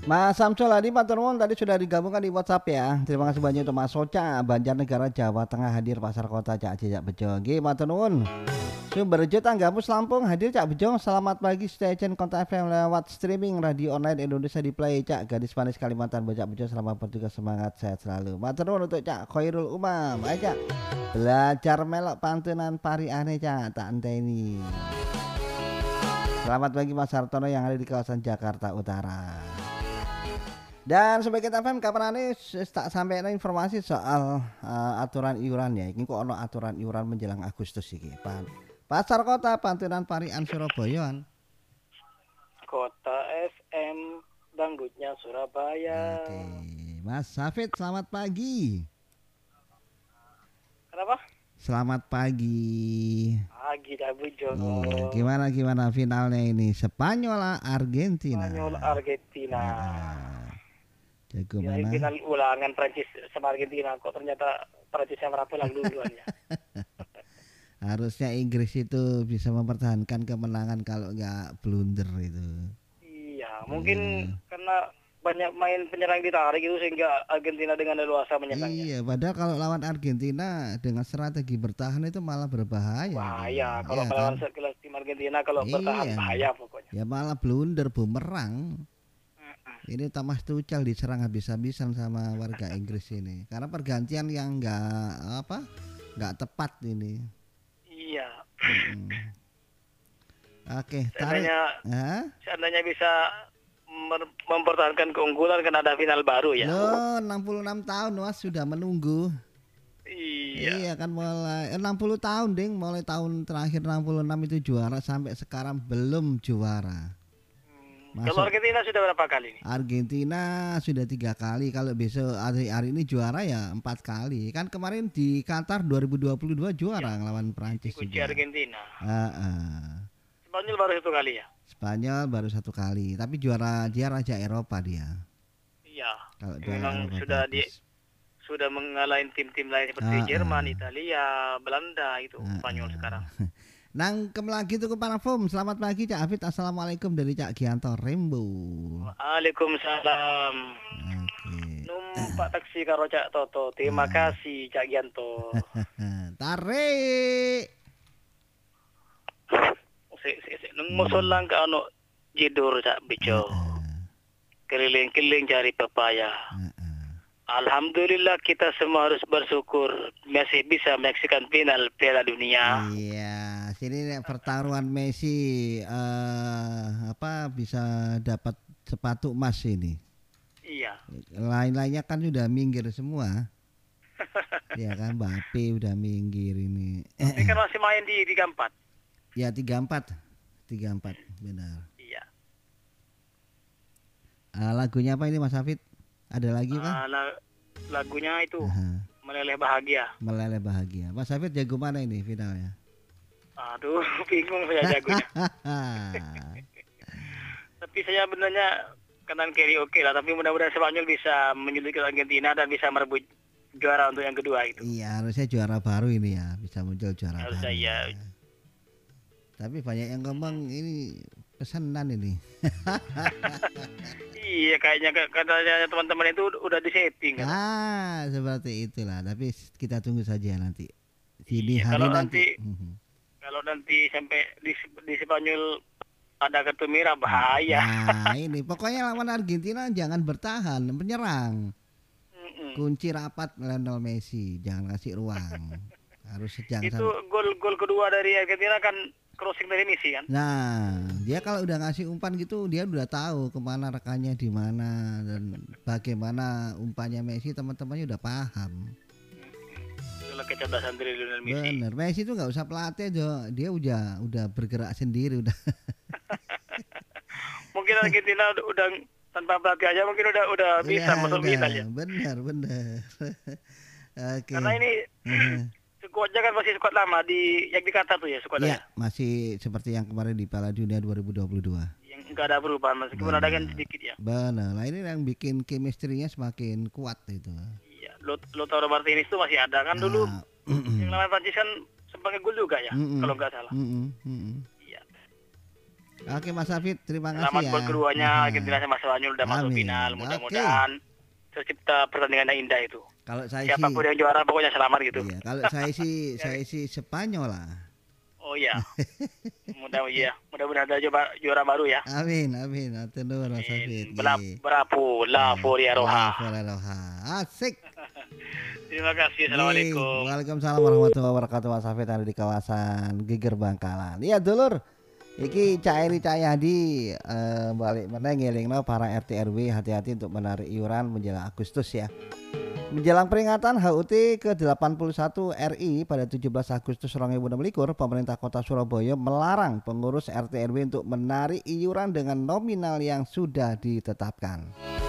Mas Samsul tadi Pak Turmon tadi sudah digabungkan di WhatsApp ya. Terima kasih banyak untuk Mas Soca, Banjarnegara, Jawa Tengah hadir pasar kota Cak Cak Bejo. Nggih, Pak Turmon. Sumberjo Tanggamus Lampung hadir Cak Bejo. Selamat pagi stasiun Kota FM lewat streaming radio online Indonesia di Play Cak. Gadis manis Kalimantan Cak Bejo selamat bertugas semangat sehat selalu. Pak Turmon untuk Cak Khairul Umam. Ayo Cak. Belajar melok pantunan pari aneh Cak. Tak enteni. Selamat pagi Mas Hartono yang ada di kawasan Jakarta Utara. Dan sebagai FM kapan ane tak sampai informasi soal aturan iuran ya. Ini kok ono aturan iuran menjelang Agustus iki. Pasar Kota Pantunan Parian Surabaya. Kota FM dangdutnya Surabaya. Oke. Mas Safid selamat pagi. Kenapa? Selamat pagi. Pagi Cak Bejo. Gimana finalnya ini? Spanyol Argentina. Spanyol Argentina. Jago ya, mana? Final ulangan Prancis sama Argentina, kok ternyata Prancis yang merapelang duluannya. Harusnya Inggris itu bisa mempertahankan kemenangan kalau nggak blunder itu. Iya, mungkin karena banyak main penyerang ditarik itu sehingga Argentina dengan leluasa menyerangnya. Iya, padahal kalau lawan Argentina dengan strategi bertahan itu malah berbahaya. Bahaya, kalau melawan sekelas tim Argentina kalau bertahan bahaya pokoknya. Ya malah blunder bumerang. Ini Thomas Tuchel diserang habis-habisan sama warga Inggris ini karena pergantian yang nggak tepat ini. Iya. Oke, seandainya bisa mempertahankan keunggulan kan ada final baru ya. Loh, 66 tahun Mas sudah menunggu. Iya kan mulai 60 tahun ding, mulai tahun terakhir 66 itu juara sampai sekarang belum juara. Kalau Argentina sudah berapa kali nih? Argentina sudah 3 kali. Kalau besok hari ini juara ya 4 kali. Kan kemarin di Qatar 2022 juara ngelawan Prancis juga. Argentina. Spanyol baru 1 kali ya? Spanyol baru 1 kali. Tapi juara dia Raja Eropa dia. Iya. Kalau memang sudah mengalahin tim-tim lain seperti Jerman, Italia, Belanda itu Spanyol sekarang. Nangkem lagi tuh ke parfum. Selamat pagi Cak Afid. Assalamualaikum dari Cak Gianto Rembo. Waalaikumsalam. Numpak taksi karo Cak Toto. Terima kasih Cak Gianto. Tarik. Musolang ka ano jidur Cak Bejo. Keliling-keliling cari pepaya. Alhamdulillah kita semua harus bersyukur masih bisa menyaksikan final Piala Dunia. Iya, sini pertaruhan Messi bisa dapat sepatu emas ini. Iya. Lain-lainnya kan sudah minggir semua. Ya kan Mbappe udah minggir ini. Ini kan masih main di 34. Ya 34 benar. Iya. Lagunya apa ini Mas Hafid? Ada lagi Pak? Lagunya itu Meleleh Bahagia. Meleleh Bahagia. Mas Hafid jago mana ini finalnya? Aduh, bingung saya jagonya. Tapi saya benernya kanan kiri oke lah. Tapi mudah-mudahan Spanyol bisa menyulit Argentina dan bisa merebut juara untuk yang kedua itu. Iya, harusnya juara baru ini ya, bisa muncul juara baru. Harusnya ya. Tapi banyak yang ngomong ini pesanan ini. Iya, kayaknya katanya teman-teman itu udah disetting kan. Seperti itulah. Tapi kita tunggu saja nanti. Hari nanti. Kalau nanti sampai di Spanyol ada kartu merah bahaya. Nah, ini pokoknya lawan Argentina jangan bertahan, menyerang. Kunci rapat Lionel Messi, jangan kasih ruang. Harus itu gol kedua dari Argentina kan crossing dari Messi kan. Nah, dia kalau udah ngasih umpan gitu, dia udah tahu kemana rekannya di mana dan bagaimana umpannya Messi, teman-temannya udah paham. Itulah kecerdasan dari Lionel Messi. Bener, Messi itu nggak usah pelatih, dia udah bergerak sendiri udah. Mungkin Argentina udah tanpa pelatih aja mungkin udah bisa masuk final ya. Bener. Okay. Karena ini skuadnya kan masih skuad lama yang di Qatar tuh ya skuadnya. Iya, masih seperti yang kemarin di Piala Dunia 2022. Yang enggak ada perubahan meskipun ada kan sedikit ya. Benar. Nah, ini yang bikin chemistry-nya semakin kuat itu. Iya, Lautaro Martinez itu masih ada kan dulu. Yang lawan Prancis kan sebagai gol juga ya kalau enggak salah. Iya. Oke Mas Hafid, terima kasih Selamat ya. buat keduanya, Argentina sama Spanyol udah masuk Amin. final. Oke. Mudah-mudahan tercipta pertandingan yang indah itu. Kalau saya Siapapun sih, yang juara pokoknya selamat gitu. iya. Kalau saya sih Spanyol lah. Oh iya. Mudah-mudahan ada juara baru ya. Amin, amin. Atur nuhun Mas Hafid. Berapu, la Foria Roja. Roha. Asik. Terima kasih. Assalamualaikum. Waalaikumsalam warahmatullahi wabarakatuh. Mas Hafid ada di kawasan Geger Bangkalan. Iya dulur. Iki Cak Eri Cak Yadi balik meneh ngelingno para RT RW hati-hati untuk menarik iuran menjelang Agustus ya. Menjelang peringatan HUT ke-81 RI pada 17 Agustus 2016, pemerintah Kota Surabaya melarang pengurus RT RW untuk menarik iuran dengan nominal yang sudah ditetapkan.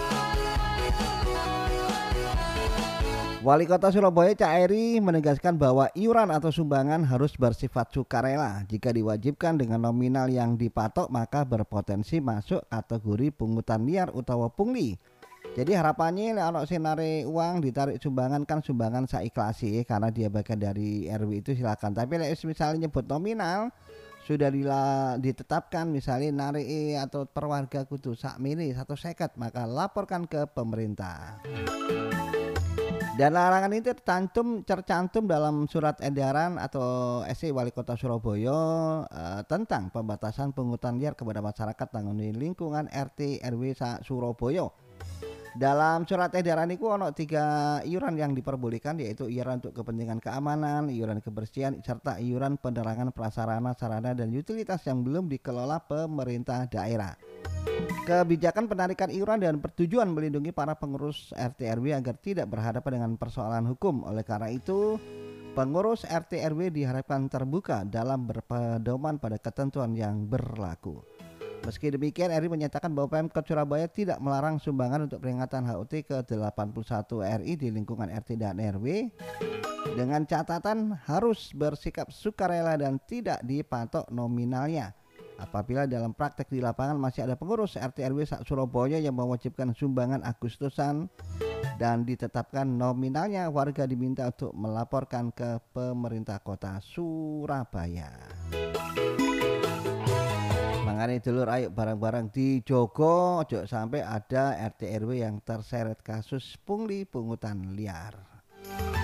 Wali Kota Surabaya Cak Eri menegaskan bahwa iuran atau sumbangan harus bersifat sukarela. Jika diwajibkan dengan nominal yang dipatok maka berpotensi masuk kategori pungutan liar utawa pungli. Jadi harapannya kalau senare uang ditarik sumbangan kan sumbangan saiklasi karena dia bagian dari RW itu silakan. Tapi misalnya nyebut nominal sudah ditetapkan misalnya narik atau per warga kudu sak mili 150 maka laporkan ke pemerintah. Dan larangan ini tercantum dalam surat edaran atau SE Wali Kota Surabaya tentang pembatasan pungutan liar kepada masyarakat di lingkungan RT RW Surabaya. Dalam surat edaran itu ada 3 iuran yang diperbolehkan, yaitu iuran untuk kepentingan keamanan, iuran kebersihan, serta iuran penerangan prasarana, sarana dan utilitas yang belum dikelola pemerintah daerah. Kebijakan penarikan iuran dan bertujuan melindungi para pengurus RT RW agar tidak berhadapan dengan persoalan hukum. Oleh karena itu, pengurus RT RW diharapkan terbuka dalam berpedoman pada ketentuan yang berlaku. Meski demikian, RI menyatakan bahwa Pemkot Surabaya tidak melarang sumbangan untuk peringatan HUT ke-81 RI di lingkungan RT dan RW dengan catatan harus bersikap sukarela dan tidak dipatok nominalnya. Apabila dalam praktek di lapangan masih ada pengurus RT RW Surabaya yang mewajibkan sumbangan Agustusan dan ditetapkan nominalnya, warga diminta untuk melaporkan ke pemerintah kota Surabaya. Makanya dulur ayo barang-barang dijogo ojo sampai ada RT RW yang terseret kasus pungli pungutan liar.